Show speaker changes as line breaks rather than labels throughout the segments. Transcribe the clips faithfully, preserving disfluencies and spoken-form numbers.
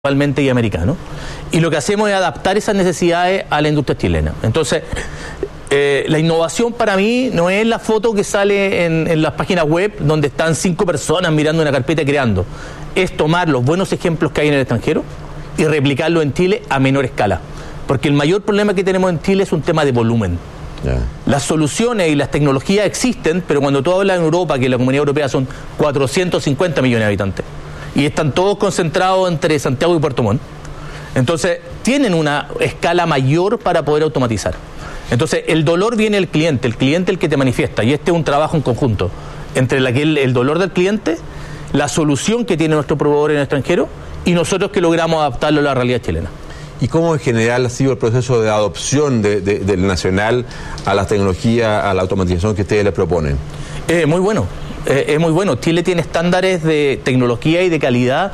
y americano, y lo que hacemos es adaptar esas necesidades a la industria chilena. Entonces, eh, la innovación para mí no es la foto que sale en, en las páginas web donde están cinco personas mirando una carpeta y creando, es tomar los buenos ejemplos que hay en el extranjero y replicarlo en Chile a menor escala, porque el mayor problema que tenemos en Chile es un tema de volumen. Yeah. Las soluciones y las tecnologías existen, pero cuando tú hablas en Europa, que la Comunidad Europea son cuatrocientos cincuenta millones de habitantes, y están todos concentrados entre Santiago y Puerto Montt, entonces tienen una escala mayor para poder automatizar. Entonces el dolor viene del cliente, el cliente es el que te manifiesta, y este es un trabajo en conjunto entre la que el, el dolor del cliente, la solución que tiene nuestro proveedor en el extranjero y nosotros que logramos adaptarlo a la realidad chilena.
¿Y cómo en general ha sido el proceso de adopción de, de, del nacional a la tecnología, a la automatización que ustedes les proponen?
Eh, muy bueno. Eh, es muy bueno. Chile tiene estándares de tecnología y de calidad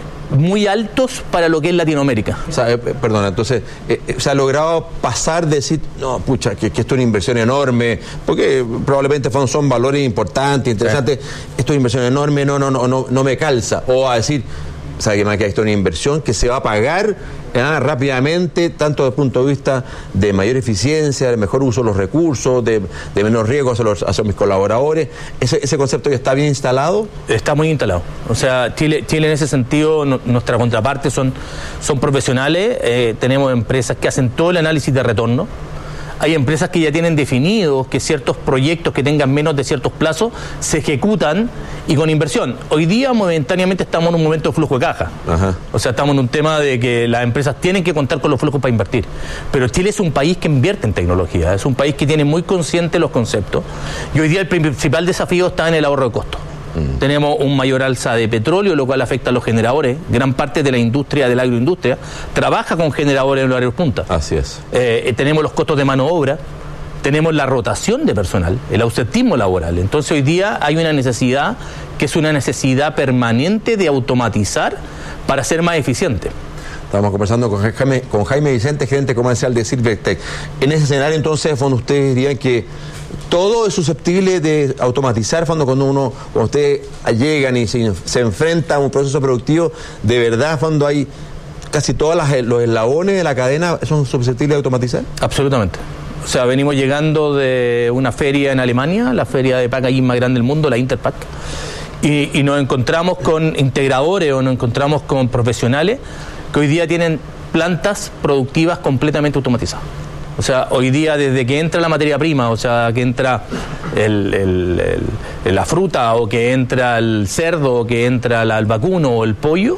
muy altos para lo que es Latinoamérica.
O sea, eh, perdona, entonces, eh, se ha logrado pasar de decir, no, pucha, que, que esto es una inversión enorme, porque probablemente son, son valores importantes, interesantes, sí. Esto es una inversión enorme, no, no, no, no, no me calza. O a decir, sabe que más que esto es una inversión que se va a pagar eh, rápidamente, tanto desde el punto de vista de mayor eficiencia, de mejor uso de los recursos, de, de menos riesgo hacia, los, hacia mis colaboradores. ¿Ese, ese concepto ya está bien instalado?
Está muy instalado. O sea, Chile, Chile en ese sentido, no, nuestra contraparte son, son profesionales, eh, tenemos empresas que hacen todo el análisis de retorno. Hay empresas que ya tienen definidos que ciertos proyectos que tengan menos de ciertos plazos se ejecutan y con inversión. Hoy día momentáneamente estamos en un momento de flujo de caja. Ajá. O sea, estamos en un tema de que las empresas tienen que contar con los flujos para invertir. Pero Chile es un país que invierte en tecnología, es un país que tiene muy consciente los conceptos. Y hoy día el principal desafío está en el ahorro de costos. Mm. Tenemos un mayor alza de petróleo, lo cual afecta a los generadores. Gran parte de la industria, de la agroindustria, trabaja con generadores en los horarios punta.
Así es.
Eh, tenemos los costos de mano de obra, tenemos la rotación de personal, el ausentismo laboral. Entonces hoy día hay una necesidad que es una necesidad permanente de automatizar para ser más eficiente.
Estamos conversando con Jaime, con Jaime Vicente, gerente comercial de Silvertech. En ese escenario, entonces, fondo, ustedes dirían que todo es susceptible de automatizar, fondo, cuando uno, cuando ustedes llegan y se, se enfrenta a un proceso productivo, de verdad, fondo, hay casi todos las, los eslabones de la cadena son susceptibles de automatizar.
Absolutamente. O sea, venimos llegando de una feria en Alemania, la feria de packaging más grande del mundo, la Interpack, y, y nos encontramos con integradores o nos encontramos con profesionales que hoy día tienen plantas productivas completamente automatizadas. O sea, hoy día desde que entra la materia prima, o sea, que entra el, el, el, la fruta, o que entra el cerdo, o que entra el vacuno o el pollo,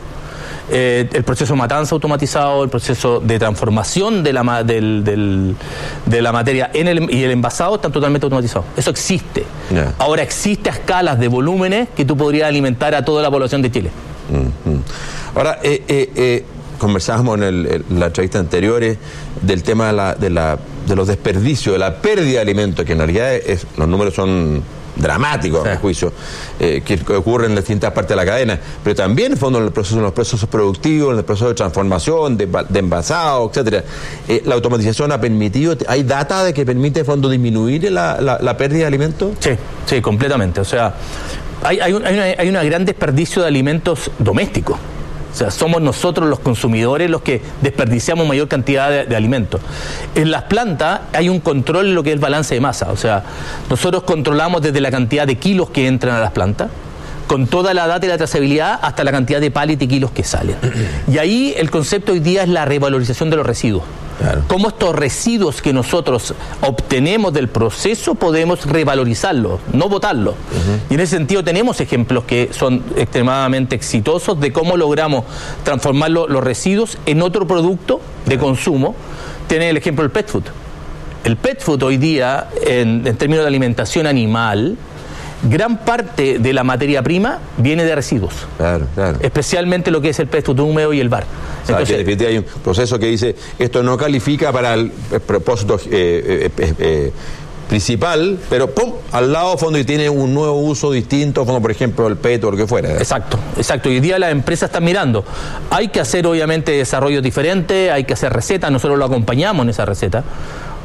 eh, el proceso de matanza automatizado, el proceso de transformación de la, del, del, de la materia en el, y el envasado están totalmente automatizados. Eso existe. Yeah. Ahora existe a escalas de volúmenes que tú podrías alimentar a toda la población de Chile.
Mm-hmm. Ahora, eh, eh, eh, conversábamos en, el, en la entrevista anteriores del tema de, la, de, la, de los desperdicios, de la pérdida de alimentos, que en realidad es, los números son dramáticos, sí, a mi juicio, eh, que, que ocurren en distintas partes de la cadena, pero también en fondo en, el proceso, en los procesos productivos, en el proceso de transformación, de, de envasado, etcétera. Eh, la automatización ha permitido, ¿hay data de que permite en fondo disminuir la, la, la pérdida de alimentos?
Sí, sí, completamente. O sea, hay, hay, un, hay, una, hay un gran desperdicio de alimentos domésticos. O sea, somos nosotros los consumidores los que desperdiciamos mayor cantidad de, de alimentos. En las plantas hay un control en lo que es el balance de masa. O sea, nosotros controlamos desde la cantidad de kilos que entran a las plantas, con toda la data y la trazabilidad, hasta la cantidad de pallets y kilos que salen. Y ahí el concepto hoy día es la revalorización de los residuos. Claro. Cómo estos residuos que nosotros obtenemos del proceso podemos revalorizarlos, no botarlos. Uh-huh. Y en ese sentido tenemos ejemplos que son extremadamente exitosos de cómo logramos transformar lo, los residuos en otro producto de consumo. Tiene el ejemplo del pet food. El pet food hoy día, en, en términos de alimentación animal, gran parte de la materia prima viene de residuos. Claro, claro. Especialmente lo que es el pet food húmedo y el bar.
O sea, entonces, que hay un proceso que dice esto no califica para el propósito eh, eh, eh, principal, pero pum, al lado fondo y tiene un nuevo uso distinto, fondo, por ejemplo, el P E T o lo que fuera. ¿eh?
Exacto, exacto. Hoy día las empresas están mirando. Hay que hacer obviamente desarrollos diferentes, hay que hacer recetas, nosotros lo acompañamos en esa receta.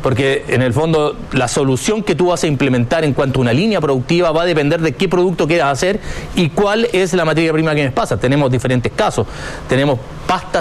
porque en el fondo la solución que tú vas a implementar en cuanto a una línea productiva va a depender de qué producto quieras hacer y cuál es la materia prima que me pasa. Tenemos diferentes casos, tenemos pastas